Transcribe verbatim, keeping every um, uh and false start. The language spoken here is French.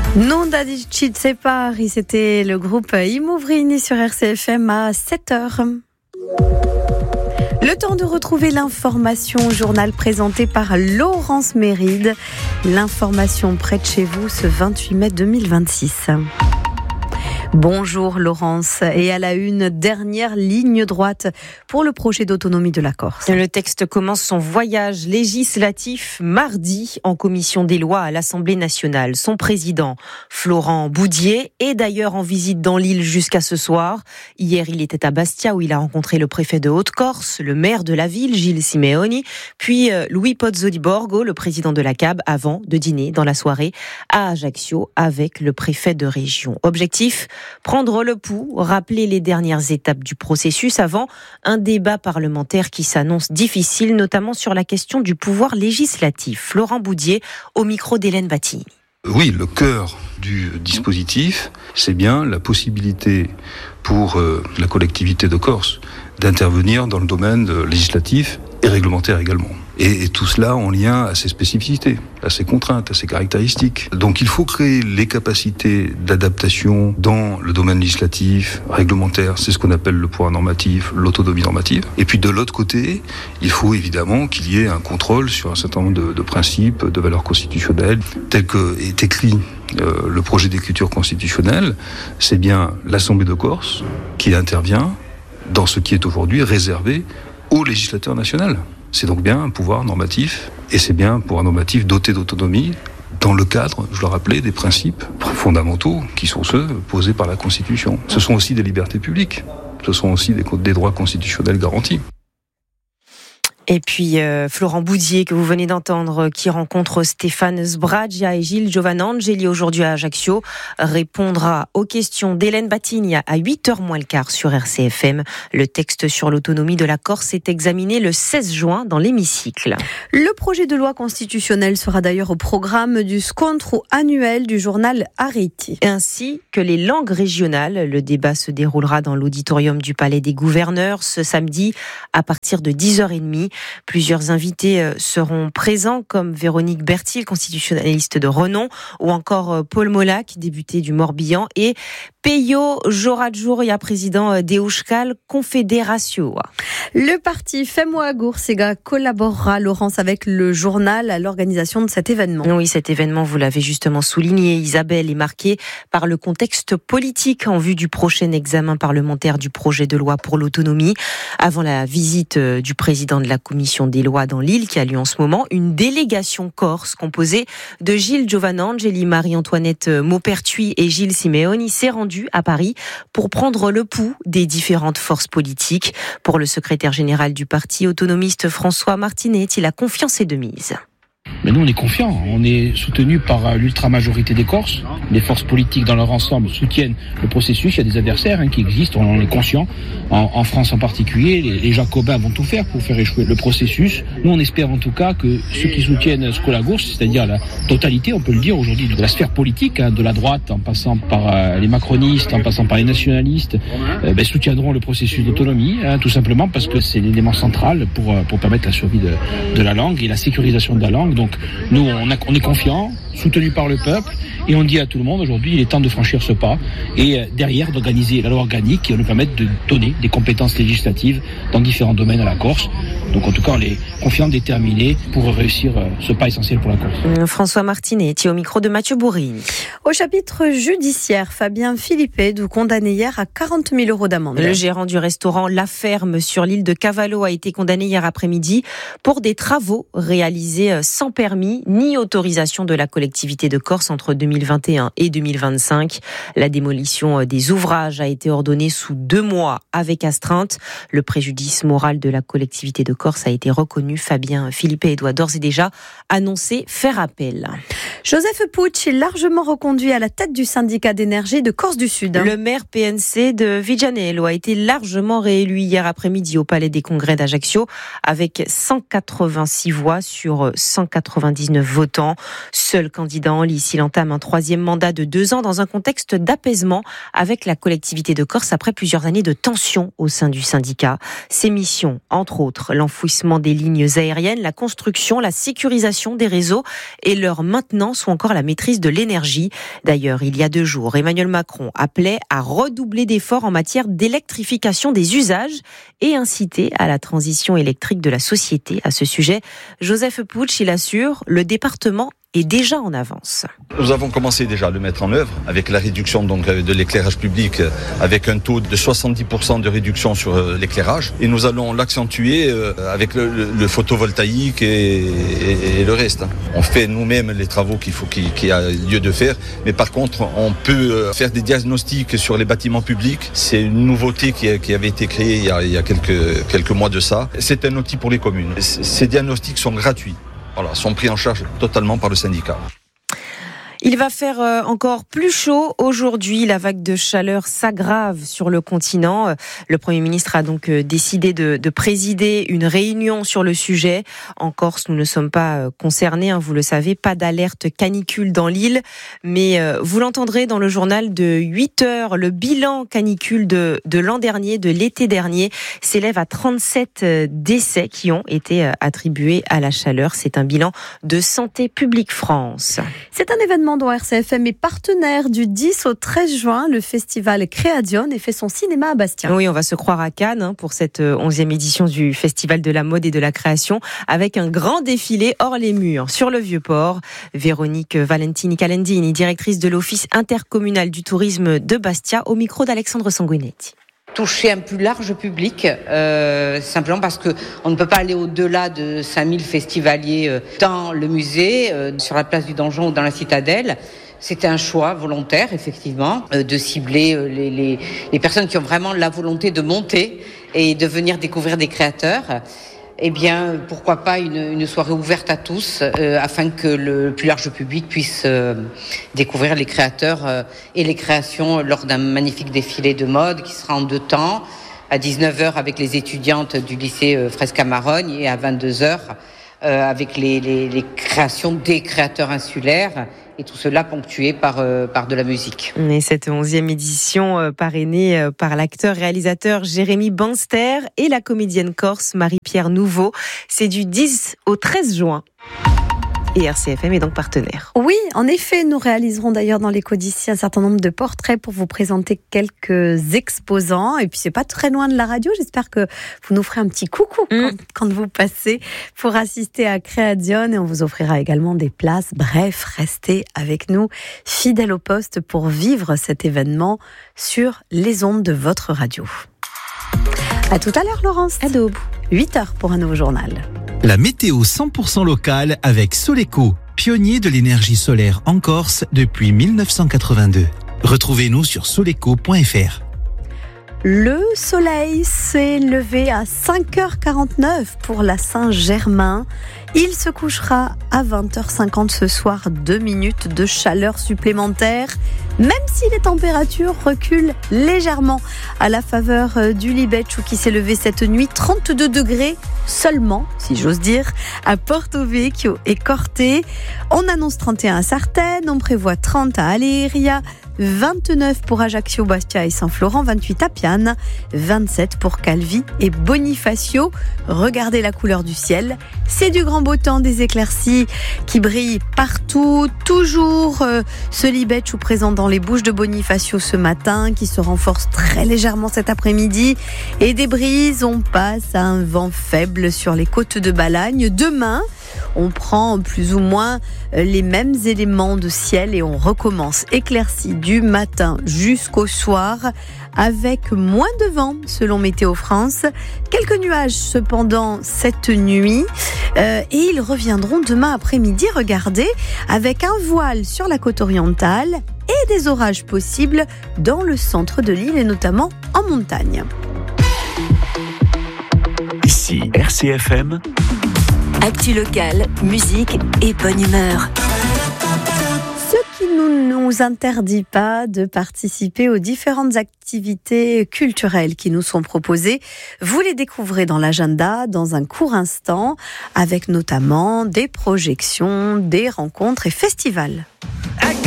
Non da ci separi, c'était le groupe Imouvrini sur R C F M à sept heures. Le temps de retrouver l'information, journal présenté par Laurence Méride. L'information près de chez vous ce vingt-huit mai deux mille vingt-six. Bonjour Laurence, et à la une, dernière ligne droite pour le projet d'autonomie de la Corse. Le texte commence son voyage législatif mardi en commission des lois à l'Assemblée nationale. Son président, Florent Boudier, est d'ailleurs en visite dans l'île jusqu'à ce soir. Hier, il était à Bastia où il a rencontré le préfet de Haute-Corse, le maire de la ville, Gilles Simeoni, puis Louis Pozzo di Borgo, le président de la C A B, avant de dîner dans la soirée à Ajaccio avec le préfet de région. Objectif : prendre le pouls, rappeler les dernières étapes du processus avant un débat parlementaire qui s'annonce difficile, notamment sur la question du pouvoir législatif. Florent Boudier, au micro d'Hélène Battini. Oui, le cœur du dispositif, c'est bien la possibilité pour euh, la collectivité de Corse d'intervenir dans le domaine législatif et réglementaire également. Et, et tout cela en lien à ses spécificités, à ses contraintes, à ses caractéristiques. Donc il faut créer les capacités d'adaptation dans le domaine législatif, réglementaire, c'est ce qu'on appelle le pouvoir normatif, l'autonomie normative. Et puis de l'autre côté, il faut évidemment qu'il y ait un contrôle sur un certain nombre de, de principes, de valeurs constitutionnelles, tels que est écrit euh, le projet d'écriture constitutionnelle. C'est bien l'Assemblée de Corse qui intervient dans ce qui est aujourd'hui réservé au législateur national. C'est donc bien un pouvoir normatif, et c'est bien un pouvoir normatif doté d'autonomie dans le cadre, je le rappelais, des principes fondamentaux qui sont ceux posés par la Constitution. Ce sont aussi des libertés publiques, ce sont aussi des, des droits constitutionnels garantis. Et puis euh, Florent Boudier, que vous venez d'entendre, qui rencontre Stéphane Sbraggia et Gilles Giovanangeli aujourd'hui à Ajaccio, répondra aux questions d'Hélène Battini à huit heures moins le quart sur R C F M. Le texte sur l'autonomie de la Corse est examiné le seize juin dans l'hémicycle. Le projet de loi constitutionnelle sera d'ailleurs au programme du scontro annuel du journal Ariti. Ainsi que les langues régionales. Le débat se déroulera dans l'auditorium du Palais des Gouverneurs ce samedi à partir de dix heures trente. Plusieurs invités seront présents, comme Véronique Bertil, constitutionnaliste de renom, ou encore Paul Molac, député du Morbihan, et Peyo Joradjouria, président d'Euskal Confédératio. Le parti Femo Gorsega collaborera, Laurence, avec le journal à l'organisation de cet événement. Oui, cet événement, vous l'avez justement souligné, Isabelle, est marqué par le contexte politique en vue du prochain examen parlementaire du projet de loi pour l'autonomie. Avant la visite du président de la commission des lois dans l'île qui a lieu en ce moment, une délégation corse composée de Gilles Giovanangeli, Marie-Antoinette Maupertuis et Gilles Simeoni s'est rendue à Paris pour prendre le pouls des différentes forces politiques. Pour le secrétaire général du parti autonomiste François Martinet, la confiance est de mise. Mais nous, on est confiants. On est soutenu par l'ultra-majorité des Corses. Les forces politiques dans leur ensemble soutiennent le processus. Il y a des adversaires hein, qui existent, on en est conscient. En, en France en particulier, les, les Jacobins vont tout faire pour faire échouer le processus. Nous, on espère en tout cas que ceux qui soutiennent Scola Gauche, c'est-à-dire la totalité, on peut le dire aujourd'hui, de la sphère politique, hein, de la droite, en passant par euh, les macronistes, en passant par les nationalistes, euh, ben, soutiendront le processus d'autonomie, hein, tout simplement parce que c'est l'élément central pour, pour permettre la survie de, de la langue et la sécurisation de la langue. Donc nous, on, a, on est confiants, soutenus par le peuple, et on dit à tout le monde aujourd'hui, il est temps de franchir ce pas, et derrière d'organiser la loi organique qui va nous permettre de donner des compétences législatives dans différents domaines à la Corse. Donc en tout cas, on est confiants, déterminés pour réussir ce pas essentiel pour la Corse. François Martinet, au micro de Mathieu Bourrini. Au chapitre judiciaire, Fabien Philippet, condamné hier à quarante mille euros d'amende. Le gérant du restaurant La Ferme sur l'île de Cavallo a été condamné hier après-midi pour des travaux réalisés sans permis ni autorisation de la collectivité de Corse entre deux mille vingt et un et deux mille vingt-cinq. La démolition des ouvrages a été ordonnée sous deux mois avec astreinte. Le préjudice moral de la collectivité de Corse a été reconnu. Fabien Philippet doit d'ores et déjà annoncer faire appel. Joseph Puig est largement reconduit à la tête du syndicat d'énergie de Corse du Sud. Le maire P N C de Vigianello a été largement réélu hier après-midi au Palais des Congrès d'Ajaccio avec cent quatre-vingt-six voix sur cent quatre-vingt-dix-neuf votants. Seul candidat en lice, il entame un troisième mandat de deux ans dans un contexte d'apaisement avec la collectivité de Corse après plusieurs années de tension au sein du syndicat. Ses missions, entre autres, l'enfouissement des lignes aériennes, la construction, la sécurisation des réseaux et leur maintenance finances ou encore la maîtrise de l'énergie. D'ailleurs, il y a deux jours, Emmanuel Macron appelait à redoubler d'efforts en matière d'électrification des usages et inciter à la transition électrique de la société. À ce sujet, Joseph Puig, il assure, le département est déjà en avance. Nous avons commencé déjà à le mettre en œuvre avec la réduction donc de l'éclairage public, avec un taux de soixante-dix pour cent de réduction sur l'éclairage, et nous allons l'accentuer avec le, le, le photovoltaïque et, et, et le reste. On fait nous-mêmes les travaux qu'il faut qu'il, qu'il y a lieu de faire, mais par contre on peut faire des diagnostics sur les bâtiments publics. C'est une nouveauté qui, qui avait été créée il y a, il y a quelques, quelques mois de ça. C'est un outil pour les communes. Ces diagnostics sont gratuits. Voilà, sont pris en charge totalement par le syndicat. Il va faire encore plus chaud aujourd'hui. La vague de chaleur s'aggrave sur le continent. Le Premier ministre a donc décidé de, de présider une réunion sur le sujet. En Corse, nous ne sommes pas concernés, hein, vous le savez, pas d'alerte canicule dans l'île. Mais vous l'entendrez dans le journal de huit heures, le bilan canicule de, de l'an dernier, de l'été dernier, s'élève à trente-sept décès qui ont été attribués à la chaleur. C'est un bilan de Santé publique France. C'est un événement dont R C F M est partenaire du dix au treize juin. Le festival Créadion et fait son cinéma à Bastia. Oui, on va se croire à Cannes hein, pour cette onzième édition du Festival de la mode et de la création, avec un grand défilé hors les murs. Sur le Vieux-Port, Véronique Valentini-Calendini, directrice de l'Office intercommunal du tourisme de Bastia, au micro d'Alexandre Sanguinetti. Toucher un plus large public, euh, simplement parce que on ne peut pas aller au-delà de cinq mille festivaliers euh, dans le musée, euh, sur la place du Donjon ou dans la citadelle. C'était un choix volontaire, effectivement, euh, de cibler euh, les, les, les personnes qui ont vraiment la volonté de monter et de venir découvrir des créateurs. Eh bien, pourquoi pas une, une soirée ouverte à tous, euh, afin que le plus large public puisse euh, découvrir les créateurs euh, et les créations lors d'un magnifique défilé de mode qui sera en deux temps, à dix-neuf heures avec les étudiantes du lycée euh, Fresca-Marogne et à vingt-deux heures euh, avec les, les, les créations des créateurs insulaires. Et tout cela ponctué par, euh, par de la musique. Et cette onzième édition euh, parrainée euh, par l'acteur-réalisateur Jérémy Banster et la comédienne corse Marie-Pierre Nouveau. C'est du dix au treize juin. Et R C F M est donc partenaire. Oui, en effet, nous réaliserons d'ailleurs dans l'écho d'ici un certain nombre de portraits pour vous présenter quelques exposants. Et puis c'est pas très loin de la radio. J'espère que vous nous ferez un petit coucou mmh. quand, quand vous passez pour assister à Créadion, et on vous offrira également des places. Bref, restez avec nous, fidèles au poste, pour vivre cet événement sur les ondes de votre radio. À tout à l'heure, Laurence. À d'aube. huit heures pour un nouveau journal. La météo cent pour cent locale avec Soleco, pionnier de l'énergie solaire en Corse depuis dix-neuf cent quatre-vingt-deux. Retrouvez-nous sur soleco point f r. Le soleil s'est levé à cinq heures quarante-neuf pour la Saint-Germain. Il se couchera à vingt heures cinquante ce soir, deux minutes de chaleur supplémentaire, même si les températures reculent légèrement à la faveur du Libeccio qui s'est levé cette nuit, trente-deux degrés seulement, si j'ose dire, à Porto Vecchio et Corte. On annonce trente et un à Sartène, on prévoit trente à Aleria, vingt-neuf pour Ajaccio, Bastia et Saint-Florent, vingt-huit à Piane, vingt-sept pour Calvi et Bonifacio. Regardez la couleur du ciel, c'est du grand beau temps, des éclaircies qui brillent partout, toujours euh, ce Libeccio présent dans les Bouches de Bonifacio ce matin, qui se renforce très légèrement cet après-midi, et des brises, on passe à un vent faible sur les côtes de Balagne. Demain, on prend plus ou moins les mêmes éléments de ciel et on recommence éclairci du matin jusqu'au soir, avec moins de vent selon Météo France. Quelques nuages cependant cette nuit, euh, et ils reviendront demain après-midi, regardez, avec un voile sur la côte orientale et des orages possibles dans le centre de l'île et notamment en montagne. Ici R C F M. Actu locale, musique et bonne humeur. Ce qui ne nous interdit pas de participer aux différentes activités culturelles qui nous sont proposées. Vous les découvrez dans l'agenda dans un court instant, avec notamment des projections, des rencontres et festivals.